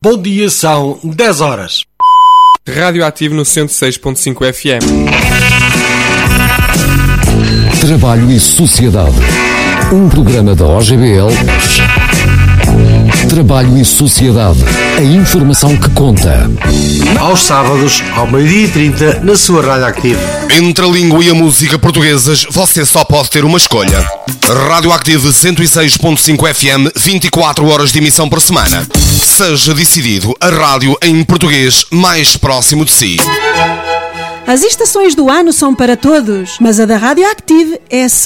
Bom dia, são 10 horas. Rádio Ativo no 106.5 FM. Trabalho e Sociedade. Um programa da OGBL. Trabalho e Sociedade. A informação que conta. Aos sábados, ao 12h30, na sua Rádio Active. Entre a língua e a música portuguesas, você só pode ter uma escolha. Rádio Active 106.5 FM, 24 horas de emissão por semana. Seja decidido a rádio em português mais próximo de si. As estações do ano são para todos, mas a da Rádio Active é